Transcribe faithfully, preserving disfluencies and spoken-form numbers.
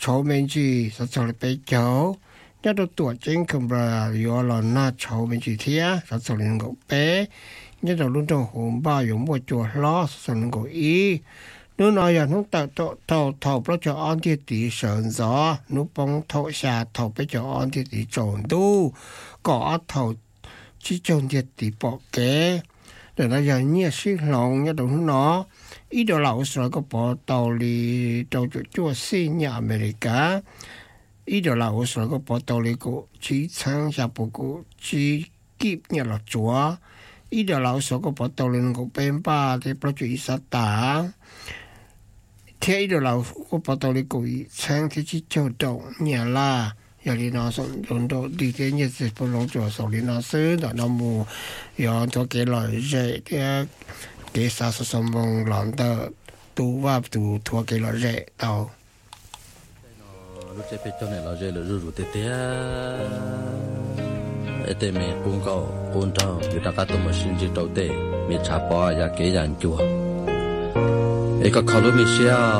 cháu mình chỉ sao cháu lại bé cháu nhớ đâu tuổi chính không là yếu là na cháu mình chỉ thế sao cháu lên ngọc bé nhớ đâu lúc đầu hôm ba dùng mua chuột lo sao lên ngọc y nếu nói là nó tạo tạo tạo tạo nó cho anh thì tỷ sơn gió nó bông thọ xa thọ bây giờ anh thì tỷ trộn đu có thọ chỉ trộn thì tỷ bỏ kế rồi nó giờ nhớ xí lòng nhớ đâu nó ít đồ lão sợi có bỏ tàu đi tàu chỗ chỗ xin nhà America ít đồ lão sợi có bỏ tàu đi có chỉ sang下不过只kịp nhà là chúa ít đồ lão sợi có bỏ tàu lên có bên ba thì bắt chước sát đá thế ít đồ lão có bỏ tàu đi có sang thì chỉ cho động nhà là giờ đi nó xong dùng đồ đi cái nhà sẽ phải long chỗ xong đi nó sớm rồi nó mua giờ cho cái loại dễ cái cái sao số sông vòng lợn tơ tu va tu thua cái lợn rễ tàu lúc chơi bên trong này lợn rễ lợn rú tê tê ở đây mình cũng có cũng trâu người ta có tụi mình sinh chỉ trâu tê mình chả bỏ ra cái dàn chùa ấy có khâu lúc mình xia